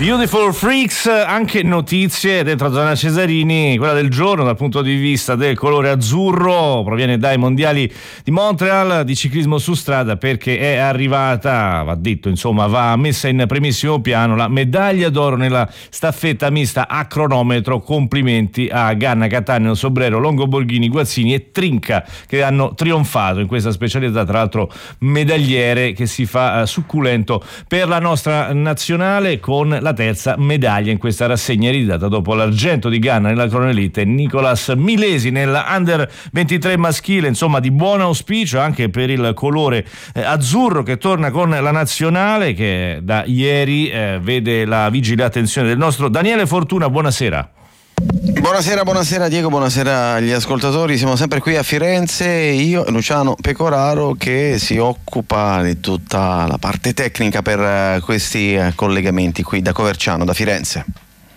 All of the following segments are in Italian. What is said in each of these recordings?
Beautiful Freaks, anche notizie dentro Zona Cesarini, quella del giorno dal punto di vista del colore azzurro, proviene dai mondiali di Montreal di ciclismo su strada, perché è arrivata, va detto insomma, va messa in primissimo piano la medaglia d'oro nella staffetta mista a cronometro. Complimenti a Ganna, Cattaneo, Sobrero, Longo Borghini, Guazzini e Trinca, che hanno trionfato in questa specialità, tra l'altro medagliere che si fa succulento per la nostra nazionale, con la terza medaglia in questa rassegna ereditata dopo l'argento di Ganna nella cronelite e Nicolas Milesi nella Under 23 maschile. Insomma, di buon auspicio anche per il colore azzurro che torna con la nazionale, che da ieri vede la vigile attenzione del nostro Daniele Fortuna. Buonasera. Buonasera Diego, buonasera agli ascoltatori. Siamo sempre qui a Firenze, io e Luciano Pecoraro, che si occupa di tutta la parte tecnica per questi collegamenti qui da Coverciano, da Firenze.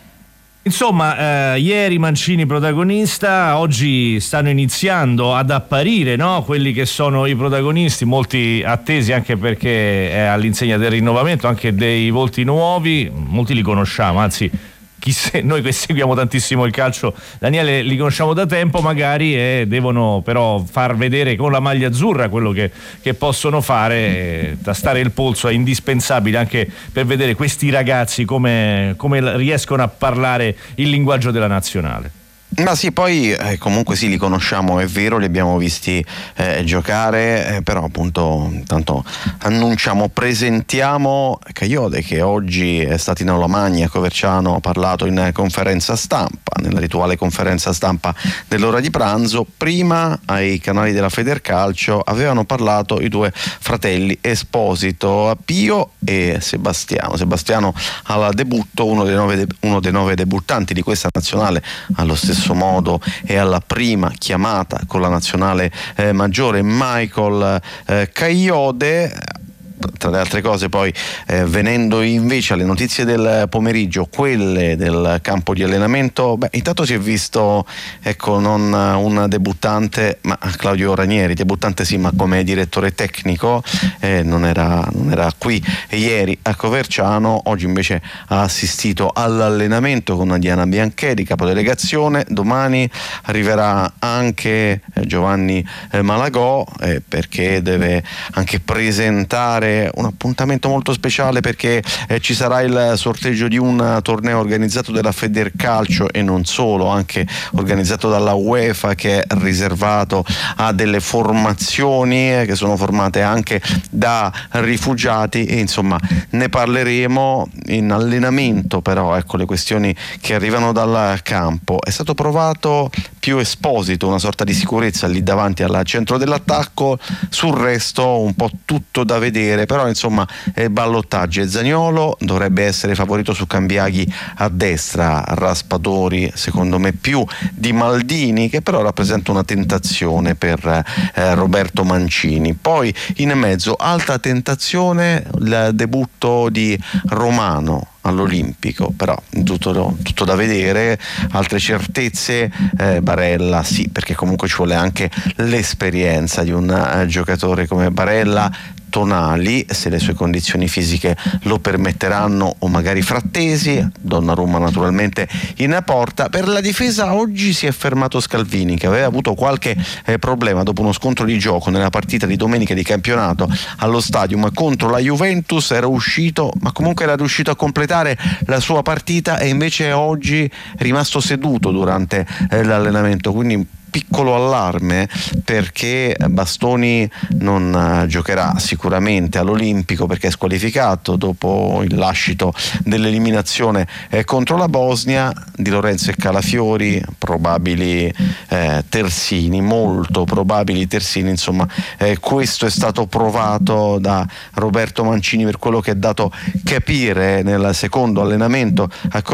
Insomma, ieri Mancini protagonista, oggi stanno iniziando ad apparire, no? Quelli che sono i protagonisti, molti attesi anche perché è all'insegna del rinnovamento, anche dei volti nuovi, molti li conosciamo, anzi noi che seguiamo tantissimo il calcio, Daniele, li conosciamo da tempo magari, e devono però far vedere con la maglia azzurra quello che possono fare. Tastare il polso è indispensabile anche per vedere questi ragazzi come riescono a parlare il linguaggio della nazionale. Ma sì, poi comunque sì, li conosciamo, è vero, li abbiamo visti giocare, però appunto intanto presentiamo Caiode, che oggi è stato in Aula Magna a Coverciano, ha parlato in conferenza stampa, nella rituale conferenza stampa dell'ora di pranzo. Prima ai canali della Federcalcio avevano parlato i due fratelli Esposito, Pio e Sebastiano al debutto, uno dei 9 debuttanti di questa nazionale, allo stesso modo e alla prima chiamata con la nazionale maggiore, Michael Caiode. Tra le altre cose, poi venendo invece alle notizie del pomeriggio, quelle del campo di allenamento, intanto si è visto, ecco, non un debuttante, ma Claudio Ranieri, debuttante sì, ma come direttore tecnico, non era qui ieri a Coverciano. Oggi invece ha assistito all'allenamento con Diana Biancheri, capodelegazione. Domani arriverà anche Giovanni Malagò, perché deve anche presentare un appuntamento molto speciale, perché ci sarà il sorteggio di un torneo organizzato dalla Federcalcio e non solo, anche organizzato dalla UEFA, che è riservato a delle formazioni che sono formate anche da rifugiati, e insomma ne parleremo in allenamento. Però ecco le questioni che arrivano dal campo. È stato provato più Esposito, una sorta di sicurezza lì davanti al centro dell'attacco, sul resto un po' tutto da vedere. Però insomma ballottaggi, e Zaniolo dovrebbe essere favorito su Cambiaghi a destra, Raspadori secondo me più di Maldini, che però rappresenta una tentazione per Roberto Mancini. Poi in mezzo alta tentazione il debutto di Romano all'Olimpico, però tutto da vedere. Altre certezze, Barella sì, perché comunque ci vuole anche l'esperienza di un giocatore come Barella. Tonali, se le sue condizioni fisiche lo permetteranno, o magari Frattesi. Donnarumma naturalmente in porta. Per la difesa oggi si è fermato Scalvini, che aveva avuto qualche problema dopo uno scontro di gioco nella partita di domenica di campionato allo Stadium contro la Juventus. Era uscito, ma comunque era riuscito a completare la sua partita, e invece oggi è rimasto seduto durante l'allenamento, quindi piccolo allarme, perché Bastoni non giocherà sicuramente all'Olimpico, perché è squalificato dopo il lascito dell'eliminazione contro la Bosnia. Di Lorenzo e Calafiori probabili terzini, molto probabili terzini. Insomma questo è stato provato da Roberto Mancini, per quello che è dato capire nel secondo allenamento a